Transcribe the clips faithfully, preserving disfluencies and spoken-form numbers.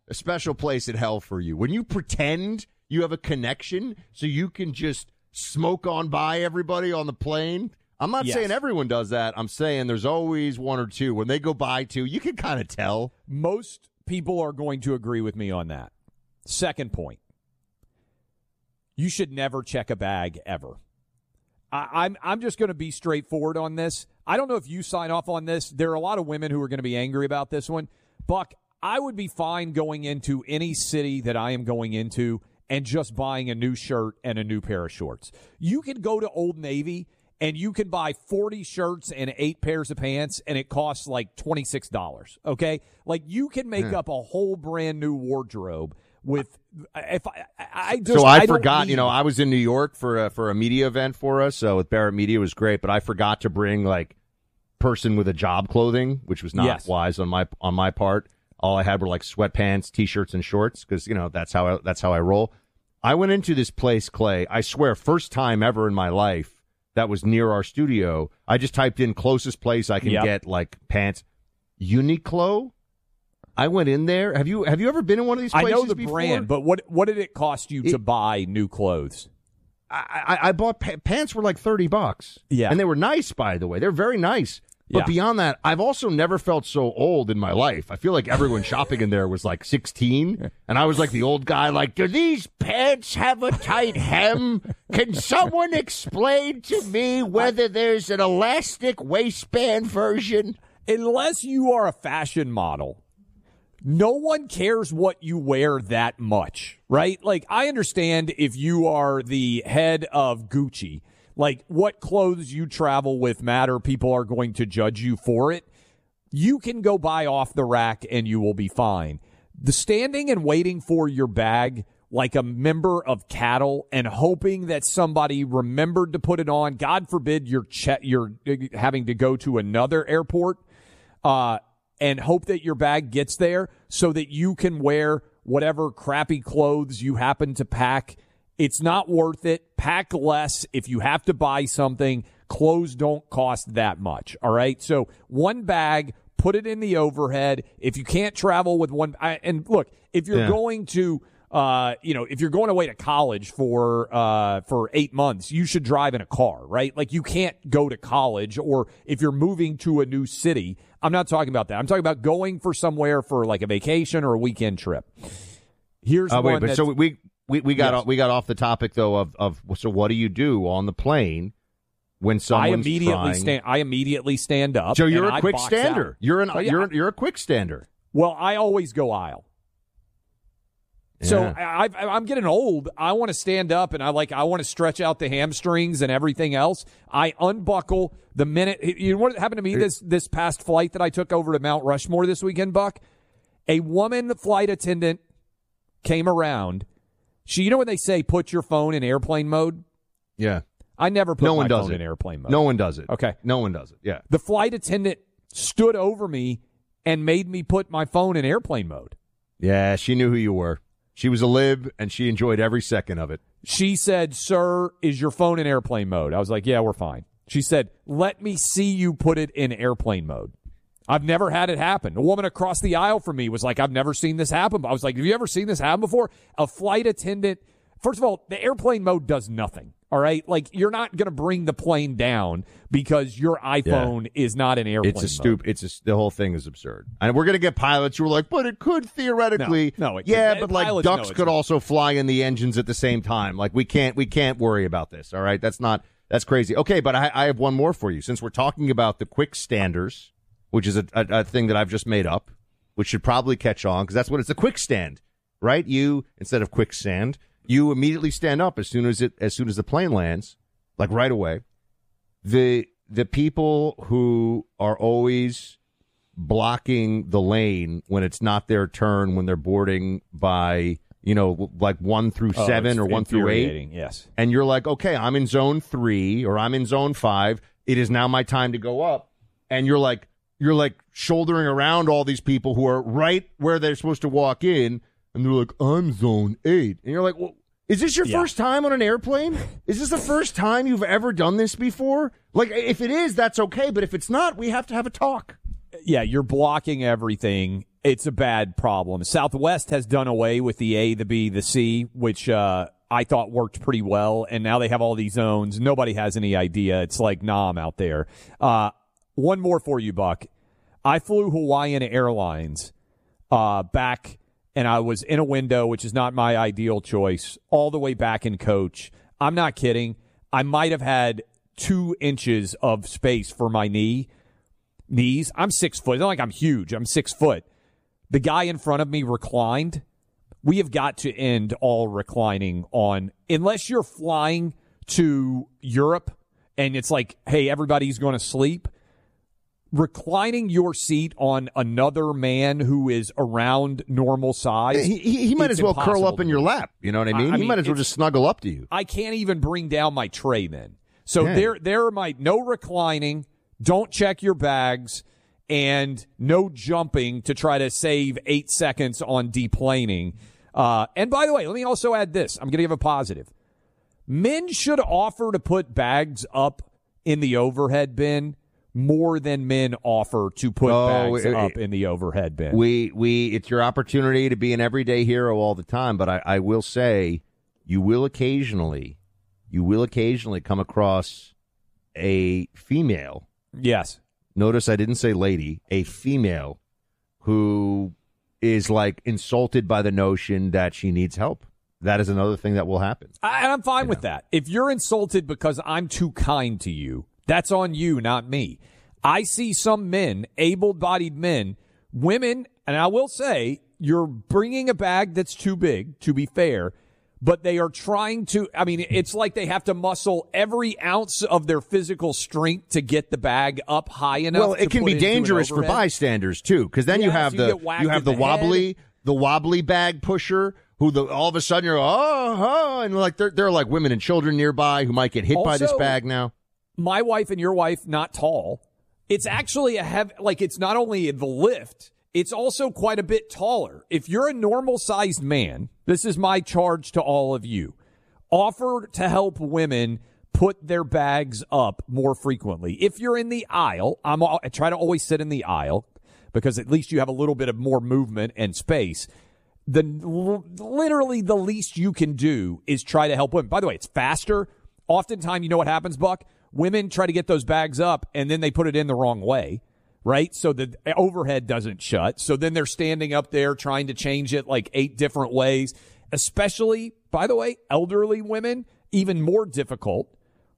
a special place in hell for you. When you pretend you have a connection so you can just smoke on by everybody on the plane. I'm not yes. saying everyone does that. I'm saying there's always one or two. When they go by two, you can kind of tell. Most people are going to agree with me on that. Second point. You should never check a bag ever. I, I'm I'm just going to be straightforward on this. I don't know if you sign off on this. There are a lot of women who are going to be angry about this one. Buck, I would be fine going into any city that I am going into and just buying a new shirt and a new pair of shorts. You can go to Old Navy and you can buy forty shirts and eight pairs of pants, and it costs like twenty-six dollars, okay? Like, you can make yeah. up a whole brand new wardrobe with if I, I just So I, I forgot, need, you know, I was in New York for a, for a media event for us, so with Barrett Media, it was great, but I forgot to bring, like, person with a job clothing, which was not yes. wise on my on my part. All I had were, like, sweatpants, T-shirts, and shorts, because, you know, that's how I, that's how I roll. I went into this place, Clay, I swear, first time ever in my life, that was near our studio. I just typed in closest place I can yep. get, like, pants. Uniqlo? I went in there. Have you have you ever been in one of these places I know the before? brand, but what what did it cost you it, to buy new clothes? I, I, I bought pa- pants were like thirty bucks. Yeah. And they were nice, by the way. They're very nice. But yeah. beyond that, I've also never felt so old in my life. I feel like everyone shopping in there was like sixteen, and I was like the old guy, like, do these pants have a tight hem? Can someone explain to me whether there's an elastic waistband version? Unless you are a fashion model, no one cares what you wear that much, right? Like, I understand if you are the head of Gucci, like, what clothes you travel with matter. People are going to judge you for it. You can go buy off the rack and you will be fine. The standing and waiting for your bag like a member of cattle and hoping that somebody remembered to put it on, God forbid you're che- you're having to go to another airport uh, and hope that your bag gets there so that you can wear whatever crappy clothes you happen to pack. It's not worth it. Pack less if you have to buy something. Clothes don't cost that much, all right? So one bag, put it in the overhead. If you can't travel with one I, – and look, if you're yeah. going to uh, – you know, if you're going away to college for uh, for eight months, you should drive in a car, right? Like, you can't go to college, or if you're moving to a new city. I'm not talking about that. I'm talking about going for somewhere for like a vacation or a weekend trip. Here's uh, one wait, but that's, so we – We we got yes. off, we got off the topic though of, of so what do you do on the plane when someone's I immediately trying... stand I immediately stand up. So you're and a I quick box stander. out. You're an oh, yeah. you're you're a quick stander. Well, I always go aisle. Yeah. So I, I, I'm getting old. I want to stand up and I like I want to stretch out the hamstrings and everything else. I unbuckle the minute. You know what happened to me this this past flight that I took over to Mount Rushmore this weekend, Buck? A woman flight attendant came around. She, you know when they say put your phone in airplane mode? Yeah. I never put no my one does phone it. in airplane mode. No one does it. Okay. No one does it. Yeah. The flight attendant stood over me and made me put my phone in airplane mode. Yeah, she knew who you were. She was a lib, and she enjoyed every second of it. She said, "Sir, is your phone in airplane mode?" I was like, "Yeah, we're fine." She said, "Let me see you put it in airplane mode." I've never had it happen. A woman across the aisle from me was like, "I've never seen this happen." I was like, "Have you ever seen this happen before?" A flight attendant, first of all, the airplane mode does nothing. All right, like, you're not going to bring the plane down because your iPhone yeah. is not in airplane mode. It's a stupid. It's a, the whole thing is absurd. And we're going to get pilots who are like, but it could theoretically. No, no it yeah, could. but like pilots ducks could not. also fly in the engines at the same time. Like, we can't we can't worry about this. All right, that's not that's crazy. Okay, but I, I have one more for you. Since we're talking about the quick standers, which is a, a, a thing that I've just made up, which should probably catch on because that's what it's a quick stand, right? You instead of quicksand, you immediately stand up as soon as it as soon as the plane lands. Like right away, the the people who are always blocking the lane when it's not their turn, when they're boarding by, you know, like one through oh, seven or one through eight. Yes. And you're like, okay, I'm in zone three or I'm in zone five. It is now my time to go up. And you're like, you're like shouldering around all these people who are right where they're supposed to walk in. And they're like, I'm zone eight. And you're like, well, is this your yeah. first time on an airplane? Is this the first time you've ever done this before? Like, if it is, that's okay. But if it's not, we have to have a talk. Yeah, you're blocking everything. it's a bad problem. Southwest has done away with the A, the B, the C, which uh, I thought worked pretty well, and now they have all these zones. Nobody has any idea. It's like Nam out there. Uh, one more for you, Buck. I flew Hawaiian Airlines uh, back, and I was in a window, which is not my ideal choice, all the way back in coach. I'm not kidding. I might have had two inches of space for my knee. Knees. I'm six foot. It's not like I'm huge. I'm six foot. The guy in front of me reclined. We have got to end all reclining on, unless you're flying to Europe and it's like, hey, everybody's going to sleep. Reclining your seat on another man who is around normal size. He, he, he might as well curl up in your lap. You know what I mean? I, I he mean, might as well just snuggle up to you. I can't even bring down my tray then. So yeah. there, there might no reclining. Don't check your bags, and no jumping to try to save eight seconds on deplaning. Uh, and by the way, let me also add this. I'm going to give a positive. Men should offer to put bags up in the overhead bin more than men offer to put oh, bags it, up in the overhead bin. We we it's your opportunity to be an everyday hero all the time, but I, I will say you will occasionally you will occasionally come across a female. Yes. Notice I didn't say lady, a female who is like insulted by the notion that she needs help. That is another thing that will happen. I, and I'm fine you with know. that. If you're insulted because I'm too kind to you, that's on you, not me. I see some men, able-bodied men, women, and I will say, you're bringing a bag that's too big, to be fair, but they are trying to, I mean, it's like they have to muscle every ounce of their physical strength to get the bag up high enough. Well, it can be dangerous for bystanders, too, because then yes, you have the you, you have the, the wobbly head. the wobbly bag pusher who the, all of a sudden you're, oh, oh, and like there, there are like women and children nearby who might get hit also, by this bag now. My wife and your wife, not tall. It's actually a heavy, like it's not only the lift, it's also quite a bit taller. If you're a normal-sized man, this is my charge to all of you. Offer to help women put their bags up more frequently. If you're in the aisle, I'm, I try to always sit in the aisle because at least you have a little bit of more movement and space. The literally the least you can do is try to help women. By the way, it's faster. Oftentimes, you know what happens, Buck? Women try to get those bags up, and then they put it in the wrong way, right? So the overhead doesn't shut. So then they're standing up there trying to change it like eight different ways, especially, by the way, elderly women, even more difficult.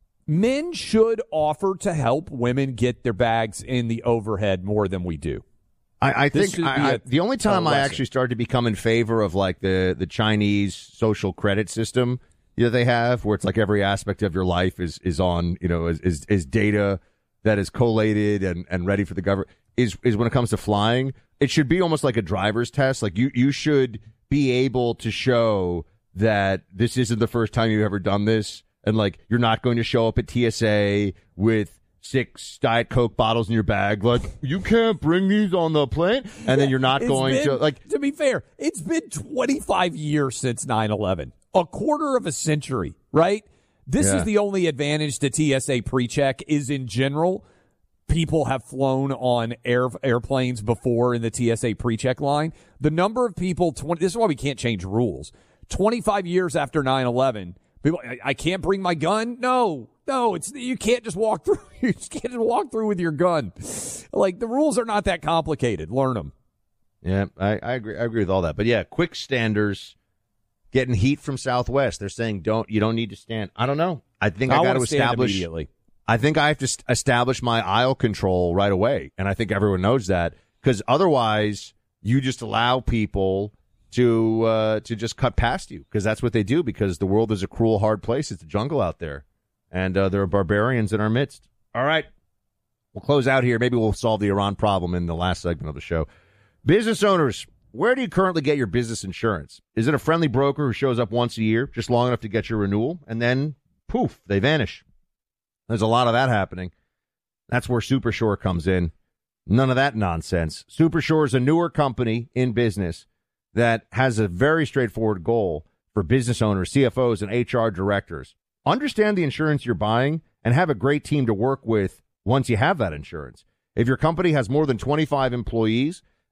Men should offer to help women get their bags in the overhead more than we do. I, I think I, I, the only time I actually started to become in favor of like the, the Chinese social credit system that they have, where it's like every aspect of your life is, is on, you know, is, is, is data that is collated and, and ready for the government, is, is when it comes to flying. It should be almost like a driver's test. Like you, you should be able to show that this isn't the first time you've ever done this. And like, you're not going to show up at T S A with six Diet Coke bottles in your bag. Like, you can't bring these on the plane. And then you're not it's going been, to, like. To be fair, it's been twenty-five years since nine eleven. A quarter of a century, right? This yeah. is the only advantage to T S A PreCheck is in general, people have flown on air, airplanes before in the T S A PreCheck line. The number of people, twenty, this is why we can't change rules. twenty-five years after nine eleven, people, I, I can't bring my gun? No. No, it's you can't just walk through. You just can't just walk through with your gun. Like, the rules are not that complicated. Learn them. Yeah, I, I agree. I agree with all that. But yeah, quick standers getting heat from Southwest. They're saying don't you don't need to stand. I don't know. I think I, I got to establish. Immediately. I think I have to st- establish my aisle control right away, and I think everyone knows that because otherwise you just allow people to uh, to just cut past you because that's what they do. Because the world is a cruel, hard place. It's a jungle out there. And uh, there are barbarians in our midst. All right. We'll close out here. Maybe we'll solve the Iran problem in the last segment of the show. Business owners, where do you currently get your business insurance? Is it a friendly broker who shows up once a year, just long enough to get your renewal, and then, poof, they vanish? There's a lot of that happening. That's where Supershore comes in. None of that nonsense. Supershore is a newer company in business that has a very straightforward goal for business owners, C F Os, and H R directors. Understand the insurance you're buying and have a great team to work with once you have that insurance. If your company has more than twenty-five employees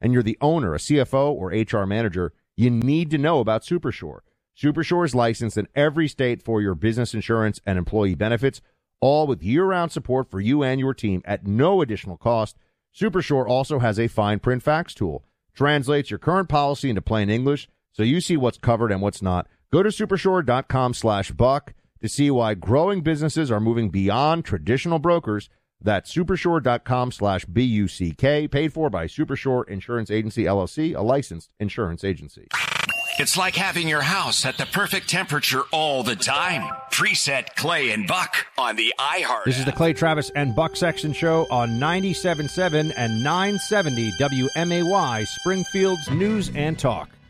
and you're the owner, a C F O, or H R manager, you need to know about Supershore. Supershore is licensed in every state for your business insurance and employee benefits, all with year-round support for you and your team at no additional cost. Supershore also has a fine print fax tool. Translates your current policy into plain English so you see what's covered and what's not. Go to supershore.com slash buck to see why growing businesses are moving beyond traditional brokers. That's supershore.com slash B U C K, paid for by Supershore Insurance Agency, L L C, a licensed insurance agency. It's like having your house at the perfect temperature all the time. Preset Clay and Buck on the iHeart. This is the Clay Travis and Buck Sexton Show on ninety-seven point seven and nine seventy W M A Y, Springfield's News and Talk.